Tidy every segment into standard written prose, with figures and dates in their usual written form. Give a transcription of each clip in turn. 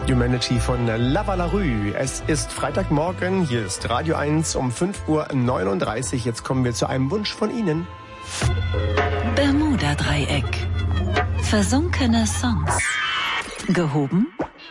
Humanity von Lava La Rue. Es ist Freitagmorgen, hier ist Radio 1 um 5:39 Uhr. Jetzt kommen wir zu einem Wunsch von Ihnen. Bermuda-Dreieck. Versunkene Songs. Gehoben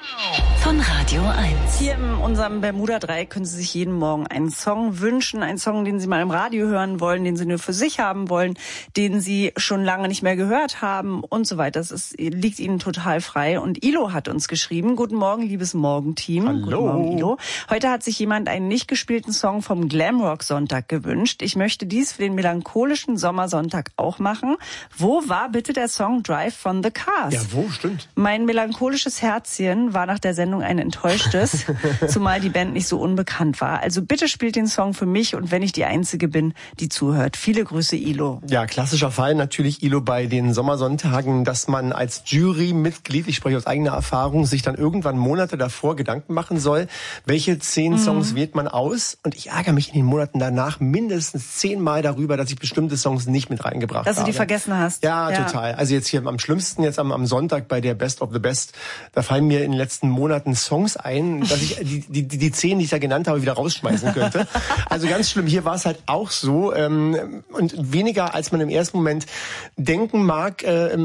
von Radio 1. Hier in unserem Bermuda-Dreieck können Sie sich jeden Morgen einen Song wünschen. Einen Song, den Sie mal im Radio hören wollen, den Sie nur für sich haben wollen, den Sie schon lange nicht mehr gehört haben und so weiter. Das liegt Ihnen total frei. Und Ilo hat uns geschrieben. Guten Morgen, liebes Morgenteam. Hallo. Guten Morgen, Ilo. Heute hat sich jemand einen nicht gespielten Song vom Glamrock-Sonntag gewünscht. Ich möchte dies für den melancholischen Sommersonntag auch machen. Wo war bitte der Song Drive von the Cars? Ja, wo? Stimmt. Mein melancholisches Herzchen war nach der Sendung ein enttäuschtes, zumal die Band nicht so unbekannt war. Also bitte spielt den Song für mich und wenn ich die Einzige bin, die zuhört. Viele Grüße, Ilo. Ja, klassischer Fall natürlich, Ilo, bei den Sommersonntagen, dass man als Jurymitglied, ich spreche aus eigener Erfahrung, sich dann irgendwann Monate davor Gedanken machen soll, welche 10 Songs wählt man aus. Und ich ärgere mich in den Monaten danach mindestens 10 Mal darüber, dass ich bestimmte Songs nicht mit reingebracht habe. Dass du die vergessen hast. Ja, total. Also jetzt hier am schlimmsten, jetzt am Sonntag bei der Best of the Best, da fallen mir in den letzten Monaten Songs ein, dass ich die 10, die ich da genannt habe, wieder rausschmeißen könnte. Also ganz schlimm. Hier war es halt auch so. Und weniger, als man im ersten Moment denken mag,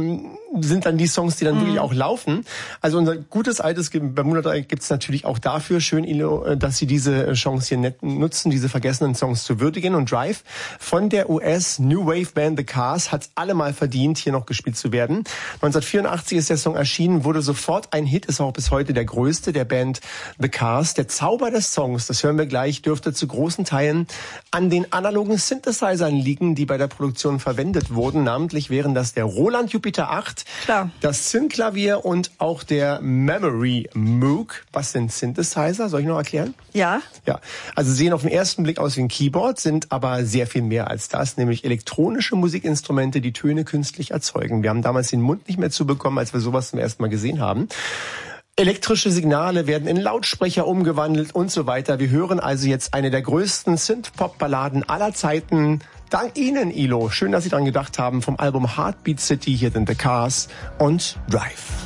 sind dann die Songs, die dann wirklich auch laufen. Also unser gutes altes Bermuda-Dreieck gibt es natürlich auch dafür. Schön, Ilo, dass Sie diese Chance hier nutzen, diese vergessenen Songs zu würdigen. Und Drive von der US New Wave Band The Cars hat es allemal verdient, hier noch gespielt zu werden. 1984 ist der Song erschienen, wurde sofort ein Hit, ist auch bis heute der größte der Band The Cars. Der Zauber des Songs, das hören wir gleich, dürfte zu großen Teilen an den analogen Synthesizern liegen, die bei der Produktion verwendet wurden. Namentlich wären das der Roland Jupiter 8, Klar, das Synth-Klavier und auch der Memory Moog. Was sind Synthesizer? Soll ich noch erklären? Ja. Ja, also sehen auf den ersten Blick aus wie ein Keyboard, sind aber sehr viel mehr als das, nämlich elektronische Musikinstrumente, die Töne künstlich erzeugen. Wir haben damals den Mund nicht mehr zubekommen, als wir sowas zum ersten Mal gesehen haben. Elektrische Signale werden in Lautsprecher umgewandelt und so weiter. Wir hören also jetzt eine der größten Synth-Pop-Balladen aller Zeiten. Dank Ihnen, Ilo. Schön, dass Sie daran gedacht haben. Vom Album Heartbeat City, hier sind The Cars und Drive.